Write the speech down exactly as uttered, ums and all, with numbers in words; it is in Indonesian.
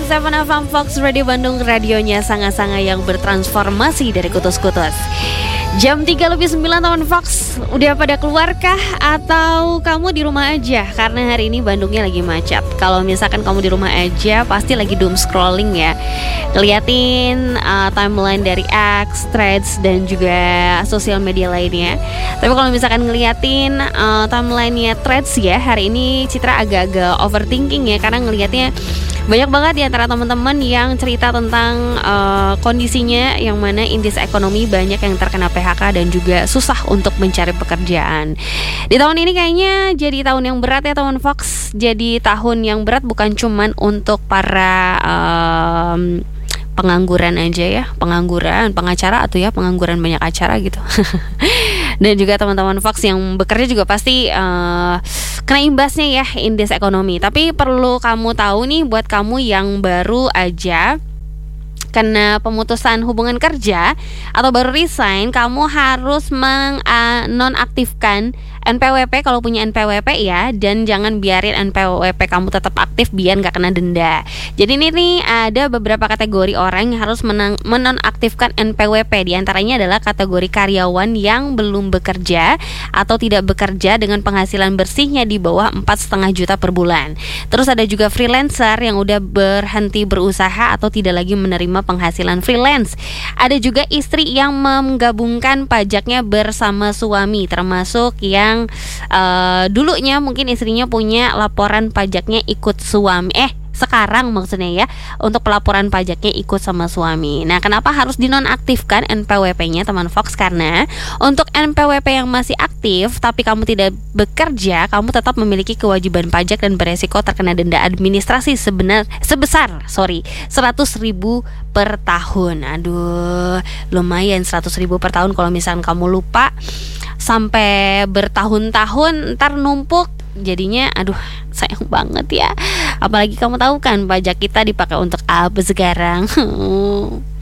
tujuh F M Fox Radio Bandung, radionya sanga-sanga yang bertransformasi dari kutus-kutus. Jam tiga lebih sembilan teman Fox, udah pada keluarkah atau kamu di rumah aja? Karena hari ini Bandungnya lagi macet. Kalau misalkan kamu di rumah aja, pasti lagi doom scrolling ya, ngeliatin uh, timeline dari X, Threads, dan juga sosial media lainnya. Tapi kalau misalkan ngeliatin uh, timelinenya Threads ya, hari ini Citra agak-agak overthinking ya, karena ngeliatnya banyak banget di antara teman-teman yang cerita tentang uh, kondisinya yang mana in this economy banyak yang terkena P H K dan juga susah untuk mencari pekerjaan. Di tahun ini kayaknya jadi tahun yang berat ya teman Fox. Jadi tahun yang berat bukan cuman untuk para um, pengangguran aja ya, pengangguran, pengacara atau ya pengangguran banyak acara gitu. Dan juga teman-teman Fox yang bekerja juga pasti uh, kena imbasnya ya in this economy. Tapi perlu kamu tahu nih, buat kamu yang baru aja kena pemutusan hubungan kerja atau baru resign, kamu harus menonaktifkan N P W P kalau punya N P W P ya, dan jangan biarin N P W P kamu tetap aktif biar gak kena denda. Jadi ini nih ada beberapa kategori orang yang harus menang, menonaktifkan N P W P. Di antaranya adalah kategori karyawan yang belum bekerja atau tidak bekerja dengan penghasilan bersihnya di bawah empat koma lima juta per bulan. Terus ada juga freelancer yang udah berhenti berusaha atau tidak lagi menerima penghasilan freelance. Ada juga istri yang menggabungkan pajaknya bersama suami, termasuk yang uh, dulunya mungkin istrinya punya laporan pajaknya ikut suami eh sekarang maksudnya ya, untuk pelaporan pajaknya ikut sama suami. Nah, kenapa harus dinonaktifkan N P W P-nya teman Fox? Karena untuk N P W P yang masih aktif tapi kamu tidak bekerja, kamu tetap memiliki kewajiban pajak dan beresiko terkena denda administrasi sebenar sebesar sorry seratus ribu per tahun. Aduh, lumayan seratus ribu per tahun. Kalau misalkan kamu lupa sampai bertahun-tahun ntar numpuk, jadinya aduh sayang banget ya. Apalagi kamu tahu kan pajak kita dipakai untuk apa sekarang.